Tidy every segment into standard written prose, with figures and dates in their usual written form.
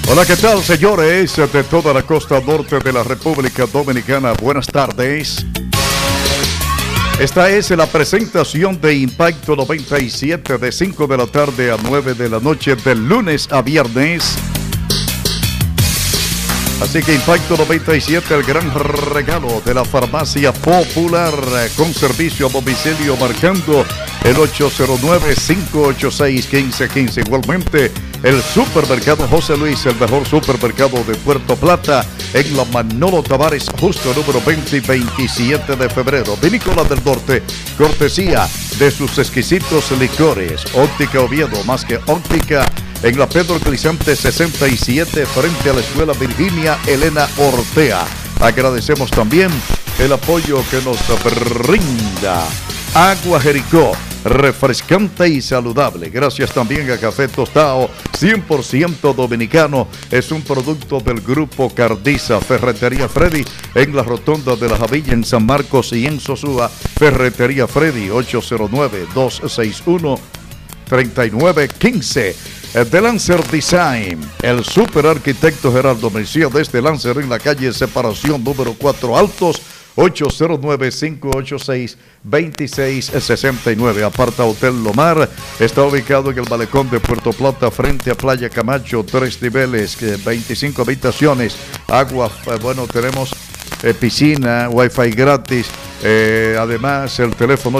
Hola, ¿qué tal, señores de toda la costa norte de la República Dominicana? Buenas tardes. Esta es la presentación de Impacto 97 de 5 de la tarde a 9 de la noche del lunes a viernes. Así que Impacto 97, el gran regalo de la Farmacia Popular con servicio a domicilio marcando el 809-586-1515. Igualmente, el Supermercado José Luis, el mejor supermercado de Puerto Plata, en la Manolo Tavares, justo número 20 y 27 de febrero. Vinícola del Norte, cortesía de sus exquisitos licores. Óptica Oviedo, más que óptica, en la Pedro Clisante 67, frente a la Escuela Virginia Elena Ortea. Agradecemos también el apoyo que nos brinda Agua Jericó, refrescante y saludable. Gracias también a Café Tostado, 100% dominicano. Es un producto del Grupo Cardiza. Ferretería Freddy, en la Rotonda de la Javilla, en San Marcos y en Sosúa. Ferretería Freddy, 809-261-3915. De Lancer Design, el super arquitecto Gerardo Mejía desde Lancer, en la calle Separación número 4 Altos, 809-586-2669. Aparta Hotel Lomar, está ubicado en el malecón de Puerto Plata, frente a Playa Camacho, 3 niveles, 25 habitaciones, agua, bueno, tenemos piscina, wifi gratis. Además, el teléfono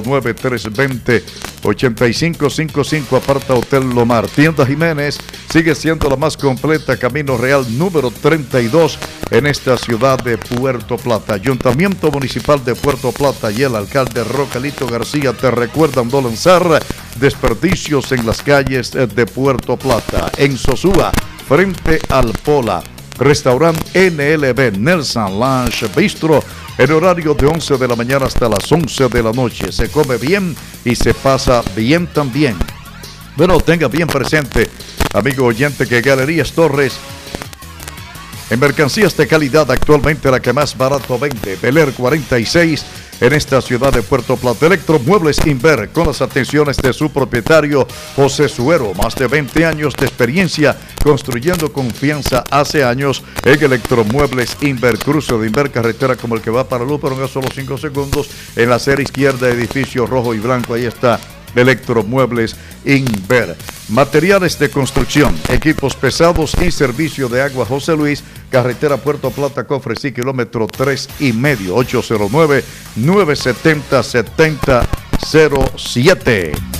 809-320-8555, aparta Hotel Lomar. Tienda Jiménez sigue siendo la más completa, Camino Real número 32 en esta ciudad de Puerto Plata. Ayuntamiento Municipal de Puerto Plata y el alcalde Rocalito García te recuerdan no lanzar desperdicios en las calles de Puerto Plata. En Sosúa, frente al Pola, restaurante NLB, Nelson Lounge Bistro, en horario de 11 de la mañana hasta las 11 de la noche. Se come bien y se pasa bien también. Bueno, tenga bien presente, amigo oyente, que Galerías Torres, en mercancías de calidad, actualmente la que más barato vende, Bel Air 46, en esta ciudad de Puerto Plata. Electromuebles Inver, con las atenciones de su propietario José Suero, más de 20 años de experiencia construyendo confianza hace años en Electromuebles Inver. Cruce de Inver, carretera como el que va para Luperón, a solo 5 segundos, en la acera izquierda, edificio rojo y blanco, ahí está Electromuebles Inver. Materiales de construcción, equipos pesados y servicio de agua. José Luis, carretera Puerto Plata, Cofre, sí, kilómetro 3,5, 809-970-7007.